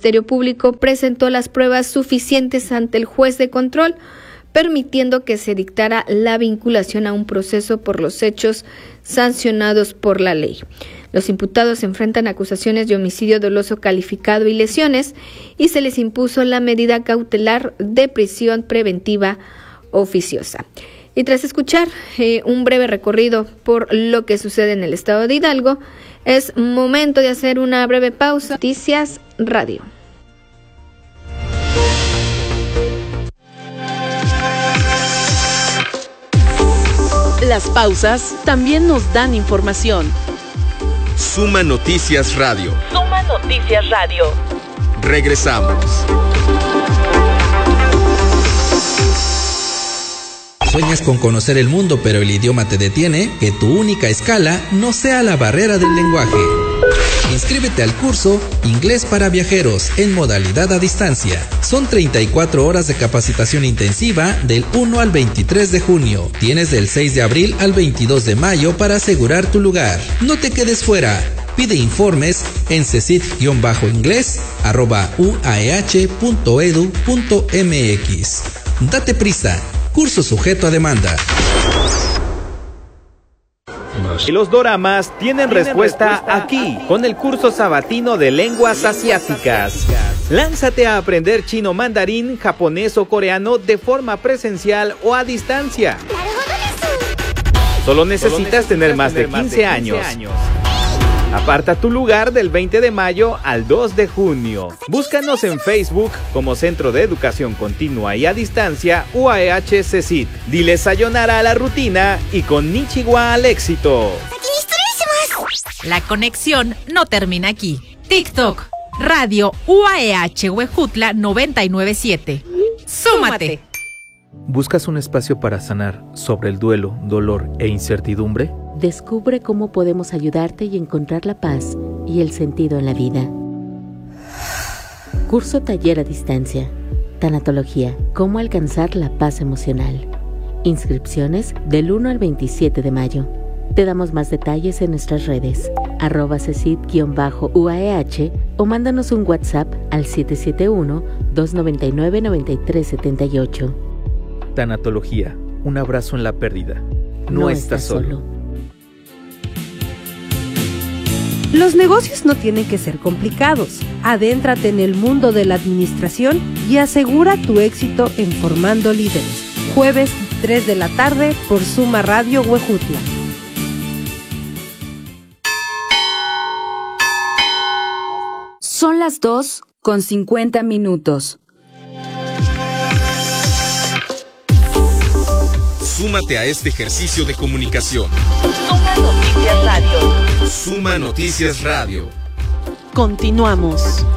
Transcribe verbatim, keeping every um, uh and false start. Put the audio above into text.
Ministerio Público presentó las pruebas suficientes ante el juez de control, permitiendo que se dictara la vinculación a un proceso por los hechos sancionados por la ley. Los imputados enfrentan acusaciones de homicidio doloso calificado y lesiones, y se les impuso la medida cautelar de prisión preventiva oficiosa. Y tras escuchar eh, un breve recorrido por lo que sucede en el estado de Hidalgo, es momento de hacer una breve pausa. Noticias Radio. Las pausas también nos dan información. Suma Noticias Radio. Suma Noticias Radio. Regresamos. ¿Sueñas con conocer el mundo pero el idioma te detiene? Que tu única escala no sea la barrera del lenguaje. Inscríbete al curso Inglés para Viajeros en modalidad a distancia. Son treinta y cuatro horas de capacitación intensiva del uno al veintitrés de junio. Tienes del seis de abril al veintidós de mayo para asegurar tu lugar. No te quedes fuera. Pide informes en cesit-inglés arroba u a e hache punto e d u punto m x. Date prisa. Curso sujeto a demanda. Y los doramas tienen, ¿Tienen respuesta, respuesta aquí, con el curso sabatino de lenguas asiáticas. Lánzate a aprender chino, mandarín, japonés o coreano de forma presencial o a distancia. Solo necesitas, Solo necesitas tener más de quince años. Aparta tu lugar del veinte de mayo al dos de junio. Búscanos en Facebook como Centro de Educación Continua y a Distancia U A E H CECIT. Dile sayonara a la rutina y con Nichiwa al éxito. La conexión no termina aquí. TikTok, Radio U A E H Huejutla noventa y nueve punto siete. ¡Súmate! ¿Buscas un espacio para sanar sobre el duelo, dolor e incertidumbre? Descubre cómo podemos ayudarte y encontrar la paz y el sentido en la vida. Curso taller a distancia. Tanatología. Cómo alcanzar la paz emocional. Inscripciones del uno al veintisiete de mayo. Te damos más detalles en nuestras redes, arroba cesit-u a e hache o mándanos un WhatsApp al siete siete uno, dos nueve nueve, nueve tres siete ocho. Tanatología. Un abrazo en la pérdida. No, no estás solo. solo. Los negocios no tienen que ser complicados. Adéntrate en el mundo de la administración y asegura tu éxito en Formando Líderes. Jueves, tres de la tarde, por Suma Radio Huejutla. Son las dos con cincuenta minutos. Súmate a este ejercicio de comunicación. Suma Noticias Radio. Suma Noticias Radio. Continuamos.